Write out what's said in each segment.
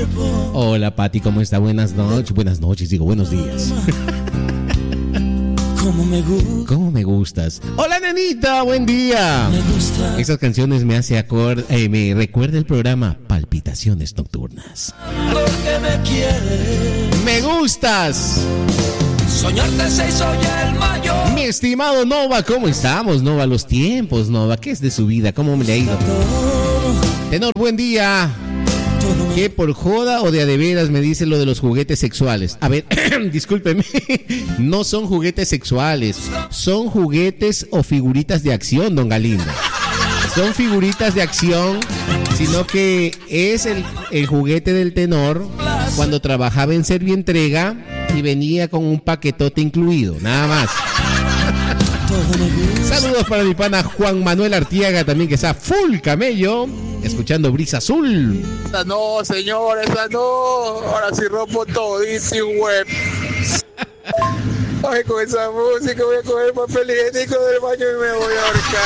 Hola, Pati, ¿cómo está? Buenas noches, digo, buenos días. ¿Cómo me gustas? Hola, nenita, buen día. Esas canciones me hace me recuerda el programa Palpitaciones Nocturnas. Me gustas. Soñarte se hizo ya el mayor. Mi estimado Nova, ¿cómo estamos, Nova? Los tiempos, Nova, ¿qué es de su vida? ¿Cómo me le ha ido? Tenor, buen día. ¿Qué, por joda o de a de veras me dice lo de los juguetes sexuales? A ver, discúlpeme, no son juguetes sexuales, son juguetes o figuritas de acción, don Galindo. Son figuritas de acción, sino que es el juguete del tenor cuando trabajaba en Servientrega y venía con un paquetote incluido, nada más. Saludos para mi pana Juan Manuel Artiaga también, que está full camello, escuchando Brisa Azul. No, señor, esa no. Ahora sí rompo todísimo, web. Ay, con esa música voy a coger el papel higiénico del baño y me voy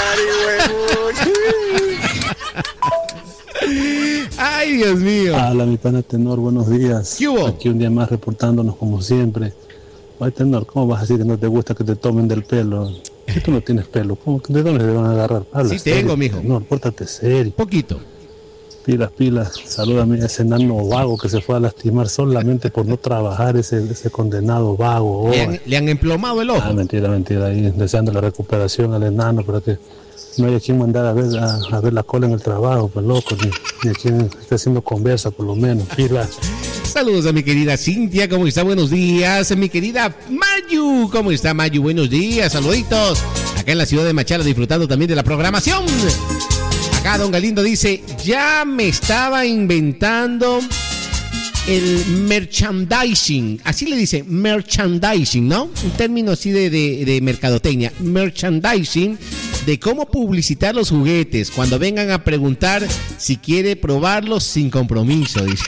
a ahorcar, y Ay, Dios mío. Hola, mi pana Tenor, buenos días. ¿Qué hubo? Aquí un día más reportándonos como siempre. Ay, Tenor, ¿cómo vas a decir que no te gusta que te tomen del pelo? Si tú no tienes pelo, ¿de dónde te van a agarrar? Habla Sí serio, tengo, mijo. Tenor, pórtate serio. Poquito. Pilas. Salúdame a ese enano vago que se fue a lastimar solamente por no trabajar, ese condenado vago. Le han emplomado el ojo. Ah, mentira. Ahí deseando la recuperación al enano para que no haya quien mandar a ver la cola en el trabajo, pues loco, ni a quien esté haciendo conversa, por lo menos. Pilas. Saludos a mi querida Cintia, ¿cómo está? Buenos días. Mi querida Mayu, ¿cómo está, Mayu? Buenos días, saluditos. Acá en la ciudad de Machala, disfrutando también de la programación. Acá don Galindo dice, ya me estaba inventando el merchandising. Así le dice, merchandising, ¿no? Un término así de mercadotecnia. Merchandising, de cómo publicitar los juguetes cuando vengan a preguntar si quiere probarlos sin compromiso, dice.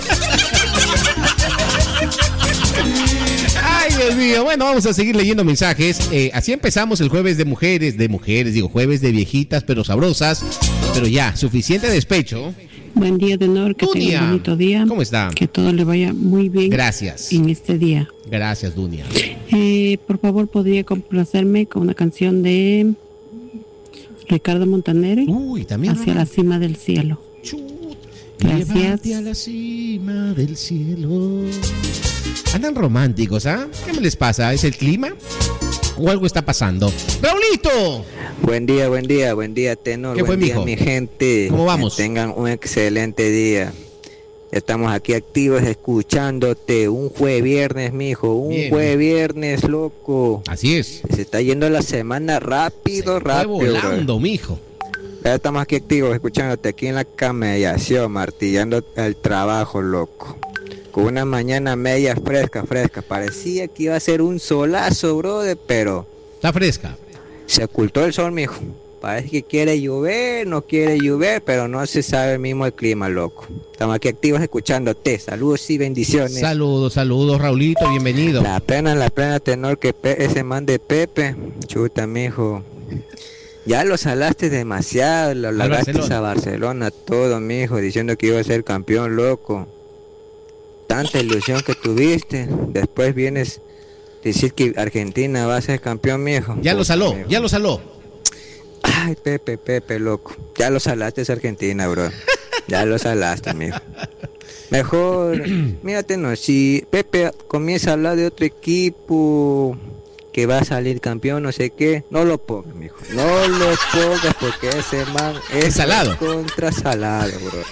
Ay, Dios mío. Bueno, vamos a seguir leyendo mensajes. Así empezamos el jueves de mujeres, jueves de viejitas pero sabrosas. Pero ya, suficiente despecho. Buen día, Tenor, que tenga un bonito día. ¿Cómo está? Que todo le vaya muy bien. Gracias. En este día. Gracias, Dunia. Por favor, ¿podría complacerme con una canción de Ricardo Montaner? Uy, también. Hacia la cima del cielo. Gracias. Llévate a la cima del cielo. Andan románticos, ¿ah? ¿Qué me les pasa? ¿Es el clima? ¿O algo está pasando? ¡Raulito! Buen día, Tenor. ¿Qué fue, buen día, mijo? mi gente. ¿Cómo vamos? Que tengan un excelente día. Estamos aquí activos escuchándote. Un jueves viernes, mijo. Jueves viernes, loco. Así es. Se está yendo la semana rápido. Volando, mijo. Ya estamos aquí activos escuchándote aquí en la camellación, martillando el trabajo, loco. Con una mañana media fresca. Parecía que iba a ser un solazo, brother, pero... Está fresca. Se ocultó el sol, mijo. Parece que quiere llover, no quiere llover, pero no se sabe mismo el clima, loco. Estamos aquí activos escuchándote. Saludos y bendiciones. Saludos, Raulito, bienvenido. La pena, Tenor, que ese man de Pepe. Chuta, mijo. Ya lo salaste demasiado, lo largaste a Barcelona, todo, mijo, diciendo que iba a ser campeón, loco. Tanta ilusión que tuviste, después vienes a decir que Argentina va a ser campeón, mijo. Ya lo saló. Ay, Pepe, loco. Ya lo salaste, es Argentina, bro. Ya lo salaste, mijo. Mejor, mírate, no, si Pepe comienza a hablar de otro equipo que va a salir campeón, no sé qué, no lo pongas, mijo. No lo pongas porque ese man es salado. Contra salado, bro.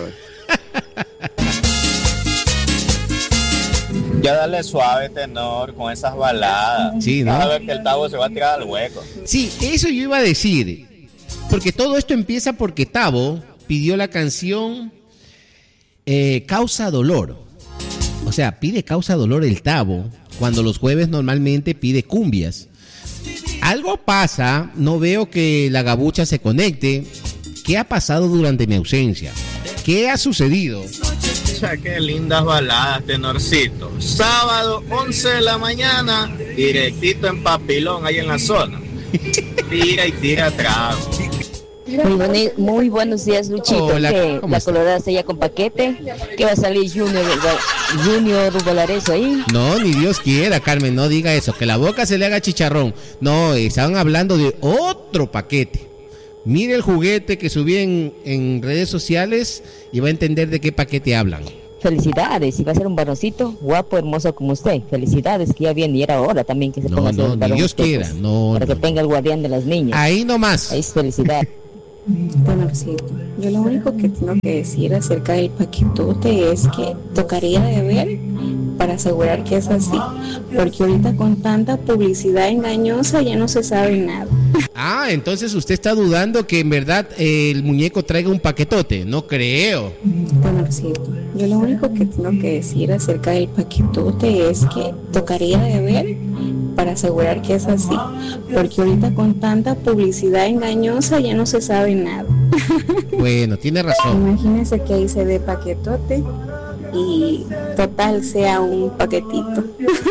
Ya dale suave, Tenor, con esas baladas. Sí, ¿no? Vas a ver que el Tavo se va a tirar al hueco. Sí, eso yo iba a decir. Porque todo esto empieza porque Tavo pidió la canción Causa Dolor. O sea, pide Causa Dolor el Tavo, cuando los jueves normalmente pide cumbias. Algo pasa, no veo que la gabucha se conecte. ¿Qué ha pasado durante mi ausencia? ¿Qué ha sucedido? Qué lindas baladas, Tenorcito. Sábado, 11 de la mañana, directito en Papilón, ahí en la zona. Tira y tira trago. Muy buenos días, Luchito. Hola, que ¿cómo la está? Colorada sella con paquete, que va a salir Junior Bolareso ahí. No, ni Dios quiera, Carmen, no diga eso, que la boca se le haga chicharrón. No, estaban hablando de otro paquete. Mire el juguete que subí en redes sociales y va a entender de qué paquete hablan. Felicidades, y va a ser un varoncito guapo, hermoso como usted. Felicidades, que ya viene y era hora también que se ponga a ser un ni varón Dios usted, quiera, pues, no. para que tenga el guardián de las niñas. Ahí nomás. Ahí es felicidad. Tenorcito, yo lo único que tengo que decir acerca del paquetote es que tocaría de ver para asegurar que es así, porque ahorita con tanta publicidad engañosa ya no se sabe nada. Ah, entonces usted está dudando que en verdad el muñeco traiga un paquetote. No creo. Tenorcito, yo lo único que tengo que decir acerca del paquetote es que tocaría de ver para asegurar que es así, porque ahorita con tanta publicidad engañosa ya no se sabe nada. Bueno, tiene razón. Imagínese que ahí se dé paquetote y total sea un paquetito.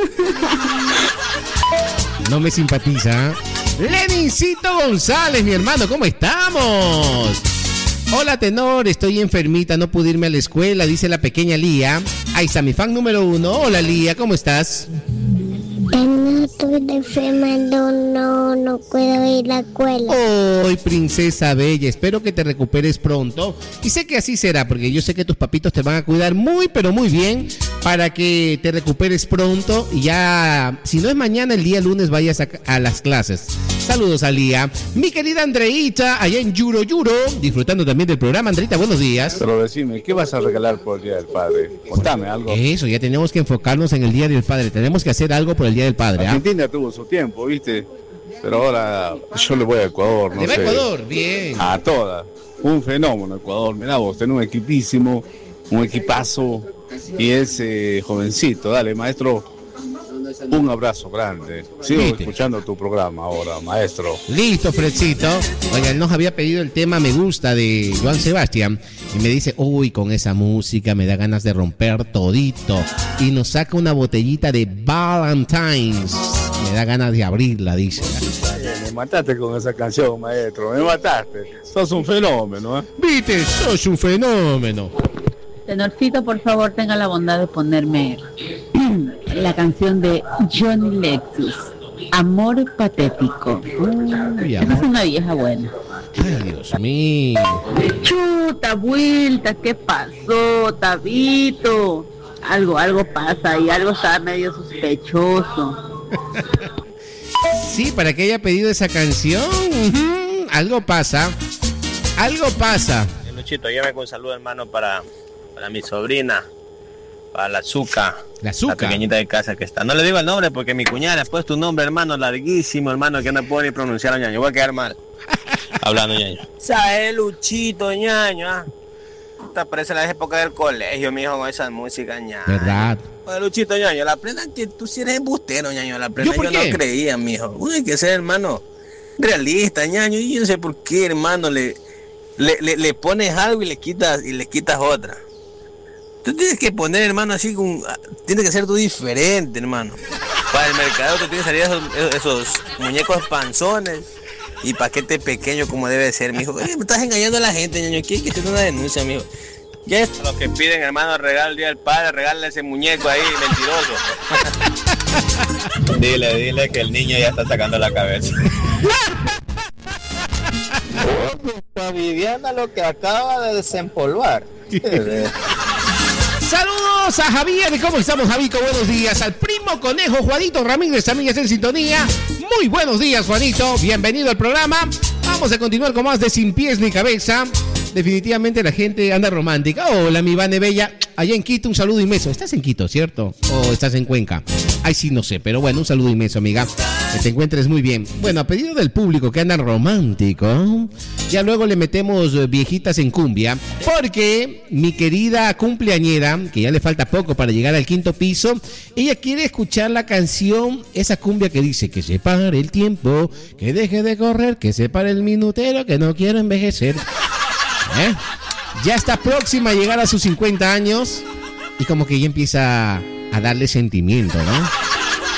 No me simpatiza. Lenincito González, mi hermano, ¿cómo estamos? Hola, tenor, estoy enfermita, no pude irme a la escuela, dice la pequeña Lía. Ahí está mi fan número 1. Hola, Lía, ¿cómo estás? No estoy enferma, no puedo ir a la escuela. Ay, princesa bella, espero que te recuperes pronto. Y sé que así será, porque yo sé que tus papitos te van a cuidar muy, pero muy bien para que te recuperes pronto. Y ya, si no es mañana, el día lunes vayas a las clases. Saludos a Lía. Mi querida Andreita, allá en Yuro, disfrutando también del programa. Andreita, buenos días. Pero decime, ¿qué vas a regalar por el Día del Padre? Contame algo. Eso, ya tenemos que enfocarnos en el Día del Padre. Tenemos que hacer algo por el Día del Padre. Argentina tuvo su tiempo, ¿viste? Pero ahora yo le voy a Ecuador, no ¿Le va sé. a Ecuador? Bien. A todas. Un fenómeno Ecuador. Mirá vos, tenés un equipísimo, un equipazo. Y ese jovencito, dale, maestro. Un abrazo grande. Sigo escuchando tu programa ahora, maestro. Listo, Fredcito. Oiga, él nos había pedido el tema Me Gusta de Joan Sebastián. Y me dice, uy, con esa música me da ganas de romper todito. Y nos saca una botellita de Valentine's. Me da ganas de abrirla, dice. Me mataste con esa canción, maestro. Me mataste. Sos un fenómeno, ¿eh? Viste, sos un fenómeno. Tenorcito, por favor, tenga la bondad de ponerme la canción de Johnny Lexus, Amor Patético. Uy, Esa es una vieja buena. Ay, Dios mío. Chuta, vuelta, ¿qué pasó, Tabito? Algo pasa y algo está medio sospechoso. Sí, para que haya pedido esa canción, algo pasa. Algo pasa. Luchito, llévame con saludo, hermano, para mi sobrina, para la Zuka. La Zuka. La pequeñita de casa que está. No le digo el nombre porque mi cuñada le ha puesto un nombre, hermano, larguísimo, hermano, que no puedo ni pronunciar, ñaño. Voy a quedar mal. Hablando, ñaño. ¿Sabes, Luchito, ñaño? Esta parece la época del colegio, mijo, con esa música, ñaño. ¿Verdad? Oye, Luchito, ñaño, la prenda que tú sí eres embustero, ñaño. La prenda ¿Yo por qué? no creía, mijo. Uy, hay que ser, hermano, realista, ñaño. Y yo no sé por qué, hermano, le pones algo y le quitas otra. Tú tienes que poner, hermano, así tienes que ser tú diferente, hermano. Para el mercado tú tienes que salir esos muñecos panzones y paquete pequeño como debe ser, mijo. Me estás engañando a la gente, ñaño. ¿Quieres que te dé una denuncia, mijo? Ya es lo que piden, hermano, regalo el día del padre, regálale ese muñeco ahí, mentiroso. Dile que el niño ya está sacando la cabeza. Viviana lo que acaba de desempolvar. Saludos a Javier, ¿cómo estamos, Javico? Buenos días. Al primo conejo Juanito Ramírez también está en sintonía. Muy buenos días, Juanito. Bienvenido al programa. Vamos a continuar con más de Sin Pies ni Cabeza. Definitivamente la gente anda romántica. Hola, mi Vane Bella. Allá en Quito, un saludo inmenso. ¿Estás en Quito, cierto? ¿O estás en Cuenca? Ay, sí, no sé, pero bueno, un saludo inmenso, amiga. Que te encuentres muy bien. Bueno, a pedido del público que andan romántico, ya luego le metemos viejitas en cumbia, porque mi querida cumpleañera, que ya le falta poco para llegar al 5º piso, ella quiere escuchar la canción, esa cumbia que dice que se pare el tiempo, que deje de correr, que se pare el minutero, que no quiero envejecer. Ya está próxima a llegar a sus 50 años y como que ya empieza a darle sentimiento, ¿no?